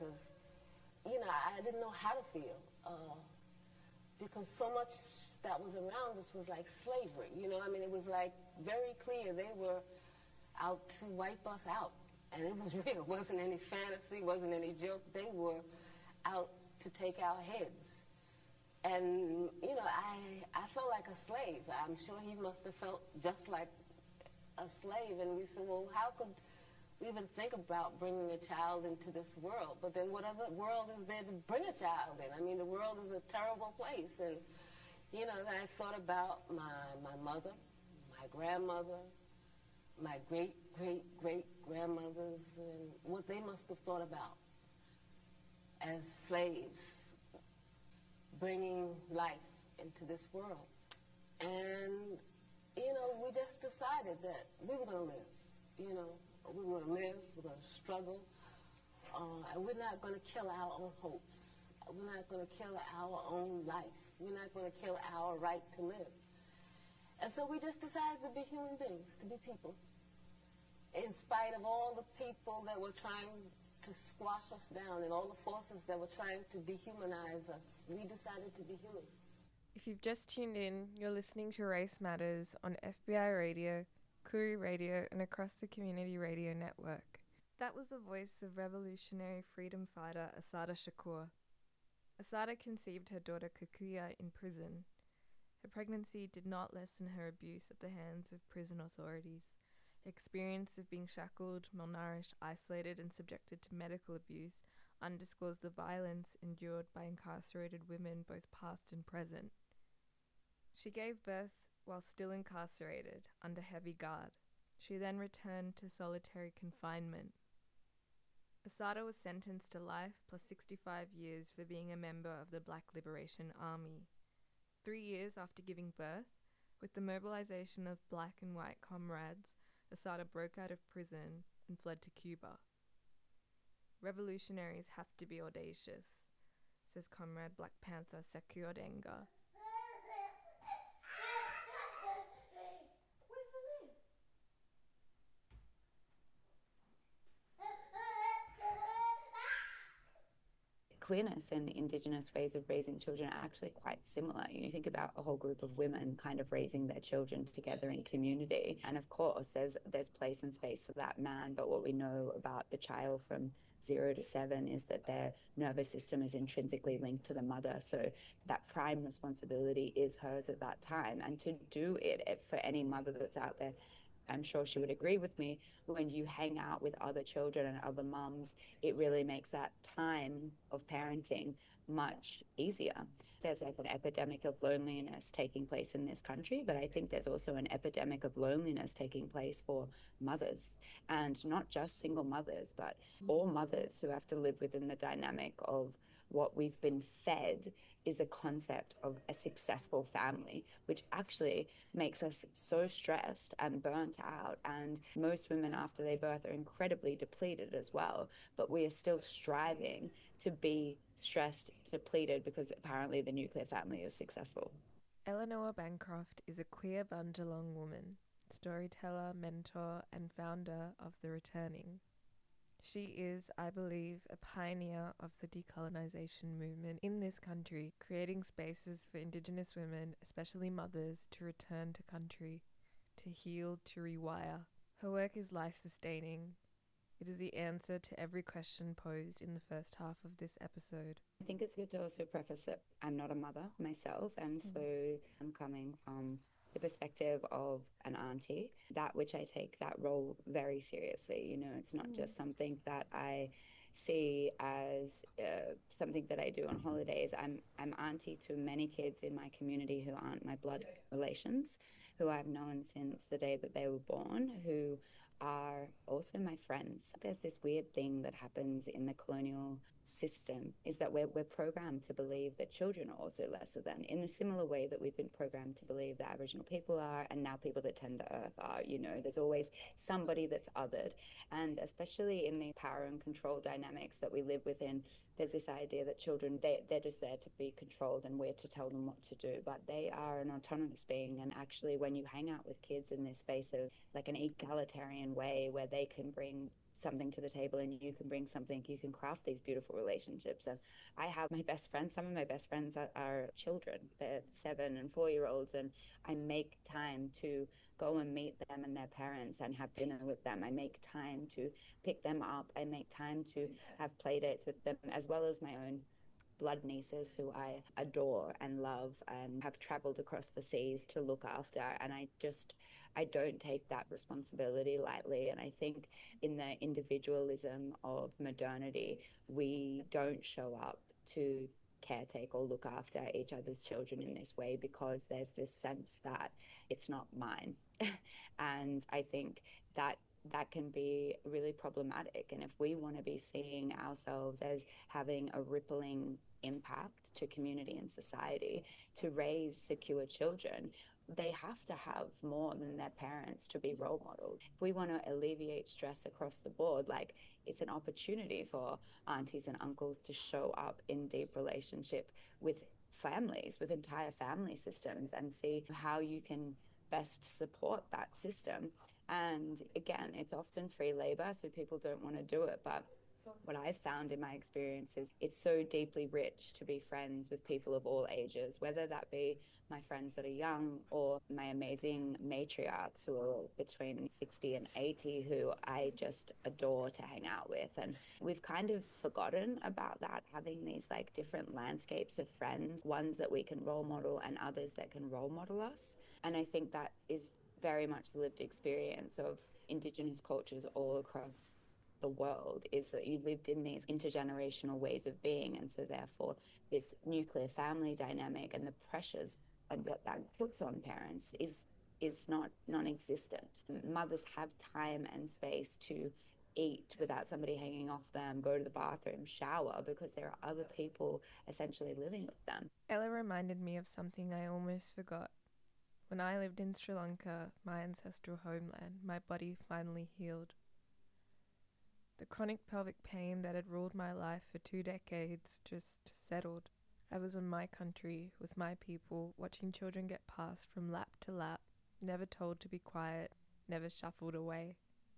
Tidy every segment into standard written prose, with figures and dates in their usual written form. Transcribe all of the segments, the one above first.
because, I didn't know how to feel. Because so much that was around us was like slavery, it was like very clear they were out to wipe us out. And it was real. It wasn't any fantasy, wasn't any joke. They were out to take our heads. And, I felt like a slave. I'm sure he must have felt just like a slave. And we said, well, how could we even think about bringing a child into this world? But then what other world is there to bring a child in? I mean, the world is a terrible place. And, then I thought about my mother, my grandmother, my great-great-great-grandmothers, and what they must have thought about as slaves, bringing life into this world. And, we just decided that we were going to live, we were going to live, we're going to struggle, and we're not going to kill our own hopes. We're not going to kill our own life. We're not going to kill our right to live. And so we just decided to be human beings, to be people. In spite of all the people that were trying to squash us down and all the forces that were trying to dehumanize us, we decided to be human. If you've just tuned in, you're listening to Race Matters on FBI Radio, Koori Radio, and across the Community Radio Network. That was the voice of revolutionary freedom fighter Assata Shakur. Assata conceived her daughter Kikuya in prison. Her pregnancy did not lessen her abuse at the hands of prison authorities. The experience of being shackled, malnourished, isolated, and subjected to medical abuse underscores the violence endured by incarcerated women both past and present. She gave birth while still incarcerated, under heavy guard. She then returned to solitary confinement. Assata was sentenced to life plus 65 years for being a member of the Black Liberation Army. 3 years after giving birth, with the mobilization of black and white comrades, Assata broke out of prison and fled to Cuba. Revolutionaries have to be audacious, says Comrade Black Panther Sekou Odenga. Where's the lid? Queerness and Indigenous ways of raising children are actually quite similar. You think about a whole group of women kind of raising their children together in community. And of course, there's place and space for that man. But what we know about the child from 0 to 7 is that their nervous system is intrinsically linked to the mother. So that prime responsibility is hers at that time. And to do it for any mother that's out there, I'm sure she would agree with me, when you hang out with other children and other mums, it really makes that time of parenting much easier. There's like an epidemic of loneliness taking place in this country, but I think there's also an epidemic of loneliness taking place for mothers, and not just single mothers, but all mothers who have to live within the dynamic of what we've been fed is a concept of a successful family, which actually makes us so stressed and burnt out. And most women after they birth are incredibly depleted as well, but we are still striving to be stressed, depleted, because apparently the nuclear family is successful. Eleanor Bancroft is a queer Bundjalung woman, storyteller, mentor, and founder of The Returning. She is, I believe, a pioneer of the decolonization movement in this country, creating spaces for Indigenous women, especially mothers, to return to country, to heal, to rewire. Her work is life-sustaining. It is the answer to every question posed in the first half of this episode. I think it's good to also preface that I'm not a mother myself, and so I'm coming from the perspective of an auntie, that which I take that role very seriously. It's not just something that I see as something that I do on holidays. I'm auntie to many kids in my community who aren't my blood relations, who I've known since the day that they were born, who are also my friends. There's this weird thing that happens in the colonial system, is that we're programmed to believe that children are also lesser than, in the similar way that we've been programmed to believe that Aboriginal people are, and now people that tend the earth are. There's always somebody that's othered. And especially in the power and control dynamics that we live within, there's this idea that children, they're just there to be controlled and we're to tell them what to do. But they are an autonomous being. And actually, when you hang out with kids in this space of like an egalitarian way where they can bring something to the table and you can bring something, you can craft these beautiful relationships. And I have my best friends, some of my best friends are children. They're 7 and 4-year-olds, and I make time to go and meet them and their parents and have dinner with them. I make time to pick them up. I make time to have play dates with them, as well as my own blood nieces who I adore and love and have traveled across the seas to look after. And I don't take that responsibility lightly. And I think in the individualism of modernity, we don't show up to caretake or look after each other's children in this way because there's this sense that it's not mine. And I think that can be really problematic. And if we want to be seeing ourselves as having a rippling impact to community and society, to raise secure children, they have to have more than their parents to be role modeled. If we want to alleviate stress across the board, like, it's an opportunity for aunties and uncles to show up in deep relationship with families, with entire family systems, and see how you can best support that system. And again, it's often free labor, so people don't want to do it. But what I've found in my experience is it's so deeply rich to be friends with people of all ages, whether that be my friends that are young or my amazing matriarchs who are between 60 and 80 who I just adore to hang out with. And we've kind of forgotten about that, having these like different landscapes of friends, ones that we can role model and others that can role model us. And I think that is very much the lived experience of Indigenous cultures all across the world, is that you lived in these intergenerational ways of being. And so therefore this nuclear family dynamic and the pressures and what that puts on parents is not non-existent. Mothers have time and space to eat without somebody hanging off them, go to the bathroom, shower, because there are other people essentially living with them. Ella reminded me of something I almost forgot. When I lived in Sri Lanka, my ancestral homeland, my body finally healed. The chronic pelvic pain that had ruled my life for 2 decades just settled. I was in my country, with my people, watching children get passed from lap to lap, never told to be quiet, never shuffled away.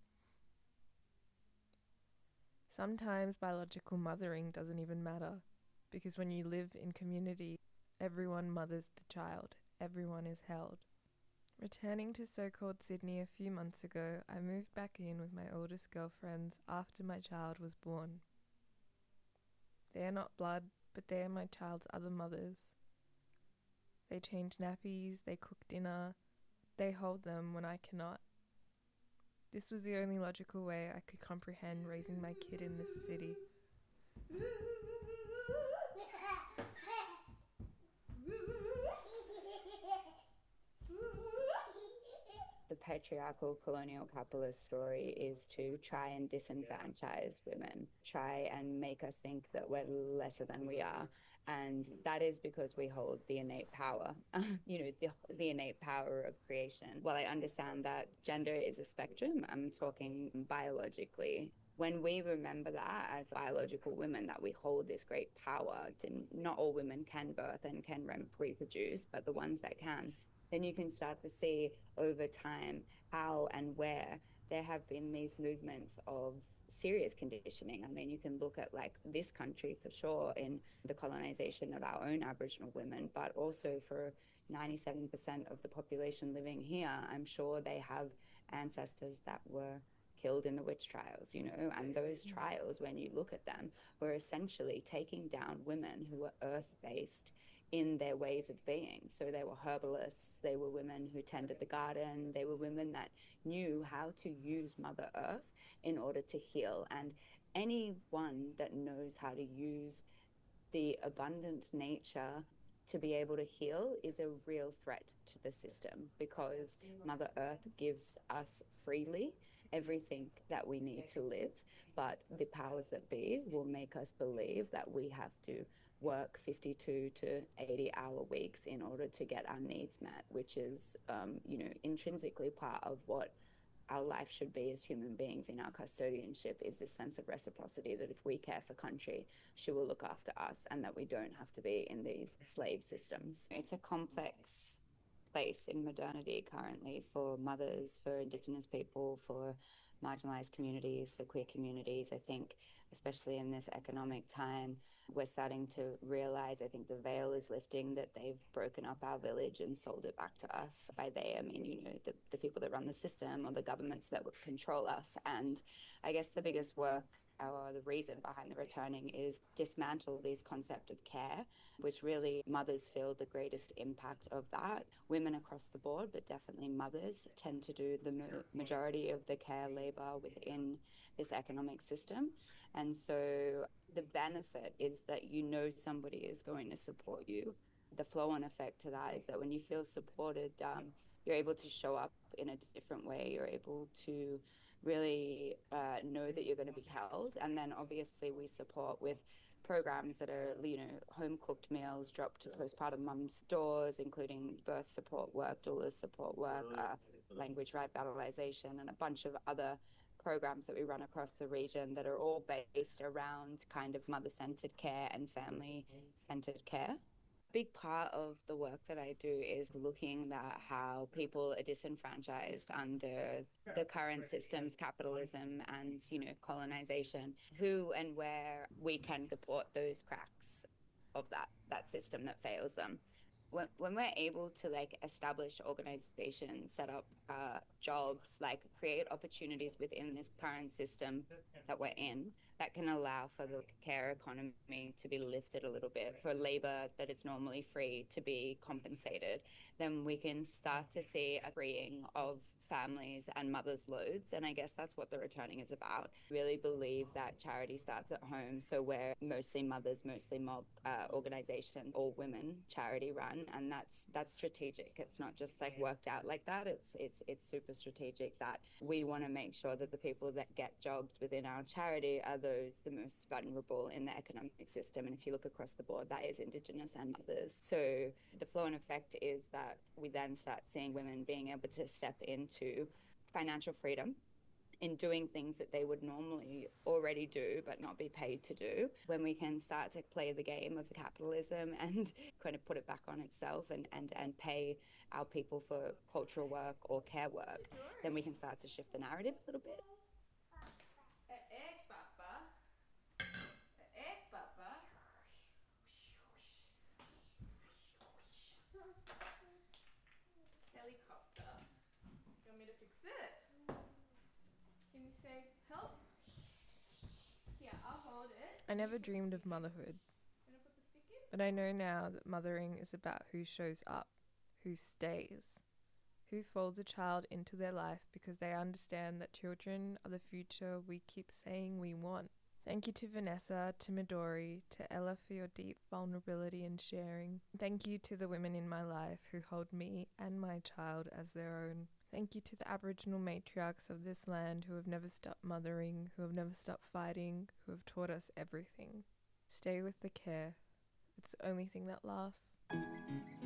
Sometimes biological mothering doesn't even matter, because when you live in community, everyone mothers the child, everyone is held. Returning to so-called Sydney a few months ago, I moved back in with my oldest girlfriends after my child was born. They are not blood, but they are my child's other mothers. They change nappies, they cook dinner, they hold them when I cannot. This was the only logical way I could comprehend raising my kid in this city. The patriarchal colonial capitalist story is to try and disenfranchise women, try and make us think that we're lesser than we are. And that is because we hold the innate power, the innate power of creation. While I understand that gender is a spectrum, I'm talking biologically. When we remember that as biological women, that we hold this great power, not all women can birth and can reproduce, but the ones that can, then you can start to see over time how and where there have been these movements of serious conditioning. I mean, you can look at like this country for sure in the colonization of our own Aboriginal women, but also for 97% of the population living here, I'm sure they have ancestors that were killed in the witch trials, and those trials, when you look at them, were essentially taking down women who were earth-based in their ways of being. So they were herbalists, they were women who tended the garden, they were women that knew how to use Mother Earth in order to heal. And anyone that knows how to use the abundant nature to be able to heal is a real threat to the system, because Mother Earth gives us freely everything that we need to live, but the powers that be will make us believe that we have to work 52 to 80-hour weeks in order to get our needs met, which is, intrinsically part of what our life should be as human beings in our custodianship, is this sense of reciprocity, that if we care for country, she will look after us, and that we don't have to be in these slave systems. It's a complex place in modernity currently for mothers, for Indigenous people, for marginalised communities, for queer communities. I think, especially in this economic time, we're starting to realise, I think the veil is lifting, that they've broken up our village and sold it back to us. By they, I mean, you know, the people that run the system or the governments that would control us. And I guess the biggest work, or the reason behind the returning, is dismantle this concept of care, which really mothers feel the greatest impact of that. Women across the board, but definitely mothers, tend to do the majority of the care labour within this economic system. And so the benefit is that you know somebody is going to support you. The flow-on effect to that is that when you feel supported, you're able to show up in a different way. You're able to really know that you're going to be held. And then obviously we support with programs that are, you know, home-cooked meals dropped to postpartum mums' doors, including birth support work, doula support work, language revitalisation, and a bunch of other programs that we run across the region that are all based around kind of mother-centred care and family-centred care. Big part of the work that I do is looking at how people are disenfranchised under the current systems, capitalism and, you know, colonization, who and where we can support those cracks of that system that fails them. When we're able to like establish organizations, set up jobs, like create opportunities within this current system that we're in, that can allow for the care economy to be lifted a little bit, for labor that is normally free to be compensated, then we can start to see a freeing of families and mothers' loads. And I guess that's what the returning is about. Really believe that charity starts at home. So we're mostly mothers, mostly mob organization, all women charity run, and that's strategic. It's not just like worked out like that. It's super strategic that we want to make sure that the people that get jobs within our charity are those the most vulnerable in the economic system. And if you look across the board, that is Indigenous and mothers. So the flow-on effect is that we then start seeing women being able to step into financial freedom in doing things that they would normally already do but not be paid to do. When we can start to play the game of capitalism and kind of put it back on itself and pay our people for cultural work or care work, then we can start to shift the narrative a little bit. Helicopter. You want me to fix it? Can you say help? Yeah, I'll hold it. I never dreamed of motherhood, but I know now that mothering is about who shows up, who stays, who folds a child into their life because they understand that children are the future we keep saying we want. Thank you to Vanessa, to Midori, to Ella for your deep vulnerability and sharing. Thank you to the women in my life who hold me and my child as their own. Thank you to the Aboriginal matriarchs of this land who have never stopped mothering, who have never stopped fighting, who have taught us everything. Stay with the care. It's the only thing that lasts.